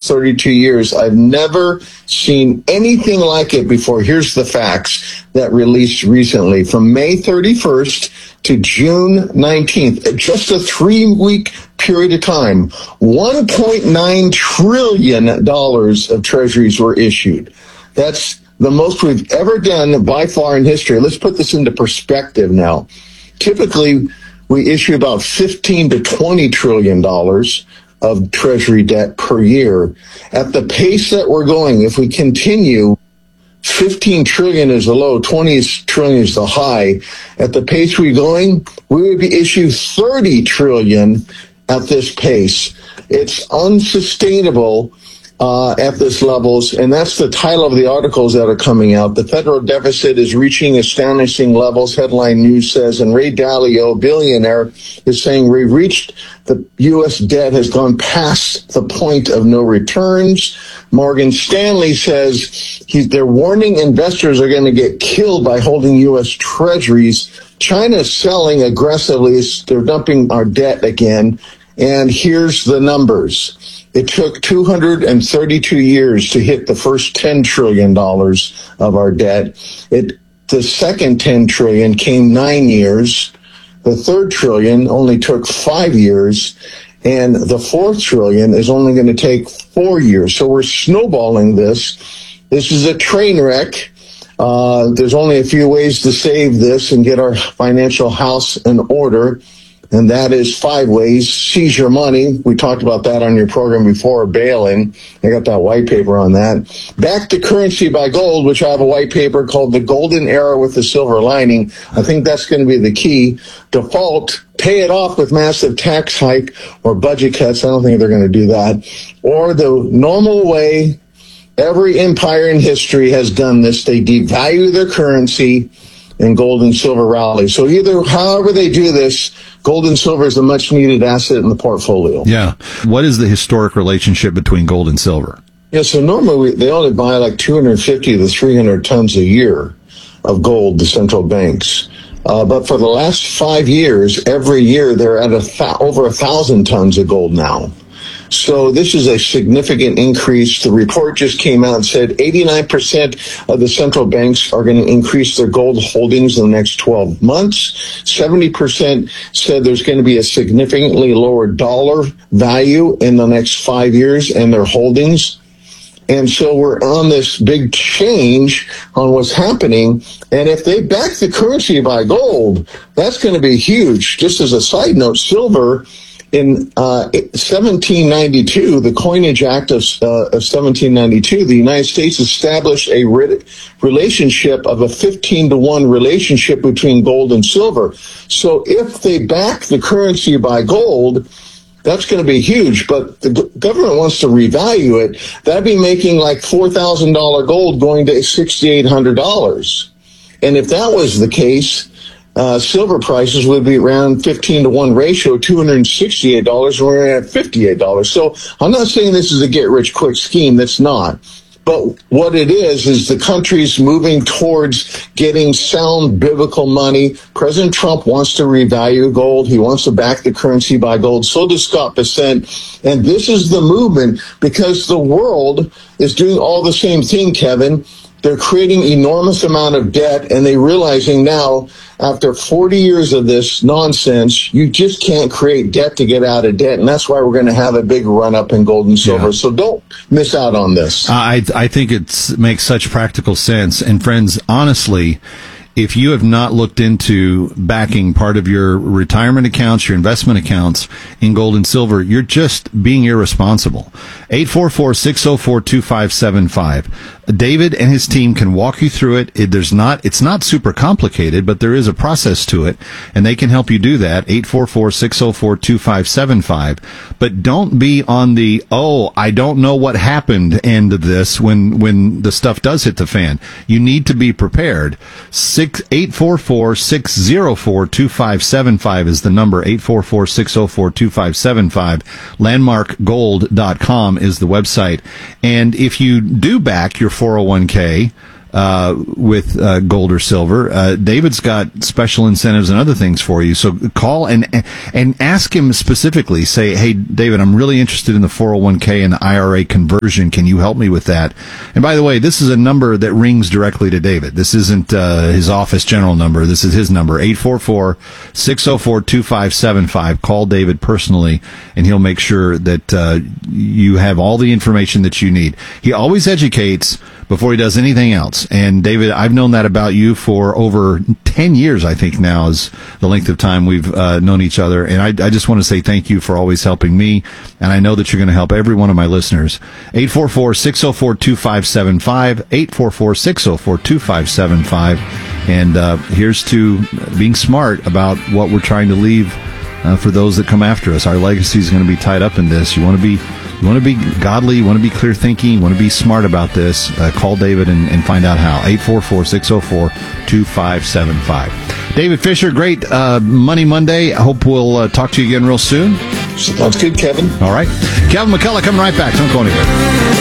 32 years. I've never seen anything like it before. Here's the facts that released recently. From May 31st to June 19th, just a 3-week period of time, $1.9 trillion of treasuries were issued. That's the most we've ever done by far in history. Let's put this into perspective now. Typically, we issue about $15 to $20 trillion of treasury debt per year. At the pace that we're going, if we continue, 15 trillion is the low, 20 trillion is the high. At the pace we're going, we would be issuing 30 trillion at this pace. It's unsustainable at this levels, and that's the title of the articles that are coming out. The federal deficit is reaching astonishing levels, headline news says, and Ray Dalio, billionaire, is saying we've reached the U.S. debt has gone past the point of no returns. Morgan Stanley says they're warning investors are going to get killed by holding U.S. treasuries. China's selling aggressively. They're dumping our debt again. And here's the numbers. It took 232 years to hit the first $10 trillion of our debt. The second $10 trillion came 9 years. The third trillion only took 5 years. And the fourth trillion is only going to take 4 years. So we're snowballing this. This is a train wreck. There's only a few ways to save this and get our financial house in order. And that is 5 ways. Seize your money. We talked about that on your program before, bail-in. I got that white paper on that. Back to currency by gold, which I have a white paper called The Golden Era with the Silver Lining. I think that's going to be the key. Default, pay it off with massive tax hike or budget cuts. I don't think they're going to do that. Or the normal way, every empire in history has done this. They devalue their currency and gold and silver rally. So however they do this, gold and silver is a much needed asset in the portfolio. Yeah. What is the historic relationship between gold and silver? Yeah, so normally they only buy like 250 to 300 tons a year of gold, the central banks. But for the last 5 years, every year they're at over 1,000 tons of gold now. So this is a significant increase. The report just came out and said 89% of the central banks are going to increase their gold holdings in the next 12 months. 70% said there's going to be a significantly lower dollar value in the next 5 years in their holdings. And so we're on this big change on what's happening. And if they back the currency by gold, that's going to be huge. Just as a side note, silver, in 1792, the Coinage Act of 1792, the United States established a relationship of a 15-to-1 relationship between gold and silver. So if they back the currency by gold, that's going to be huge. But the government wants to revalue it. That'd be making like $4,000 gold going to $6,800. And if that was the case, silver prices would be around 15-to-1 ratio, $268, and we're at $58. So I'm not saying this is a get-rich-quick scheme. That's not. But what it is the country's moving towards getting sound biblical money. President Trump wants to revalue gold. He wants to back the currency by gold. So does Scott Bessent. And this is the movement because the world is doing all the same thing, Kevin. They're creating enormous amount of debt, and they're realizing now, after 40 years of this nonsense, you just can't create debt to get out of debt, and that's why we're going to have a big run-up in gold and silver. Yeah. So don't miss out on this. I think it makes such practical sense. And friends, honestly, if you have not looked into backing part of your retirement accounts, your investment accounts in gold and silver, you're just being irresponsible. 844-604-2575. David and his team can walk you through it. It's not super complicated, but there is a process to it, and they can help you do that. 844-604-2575. But don't be on the, I don't know what happened end of this when the stuff does hit the fan. You need to be prepared. 844-604-2575 is the number. 844-604-2575. Landmarkgold.com is the website. And if you do back your 401k with gold or silver. David's got special incentives and other things for you. So call and ask him specifically. Say, hey, David, I'm really interested in the 401k and the IRA conversion. Can you help me with that? And by the way, this is a number that rings directly to David. This isn't his office general number. This is his number, 844-604-2575. Call David personally, and he'll make sure that you have all the information that you need. He always educates before he does anything else. And David, I've known that about you for over 10 years, I think now is the length of time we've known each other. And I just want to say thank you for always helping me. And I know that you're going to help every one of my listeners. 844-604-2575, 844-604-2575. And here's to being smart about what we're trying to leave for those that come after us. Our legacy is going to be tied up in this. You want to be godly, you want to be clear thinking, you want to be smart about this. Call David and find out how. 844-604-2575. David Fisher, great Money Monday. I hope we'll talk to you again real soon. Sounds good, Kevin. All right. Kevin McCullough coming right back. Don't go anywhere.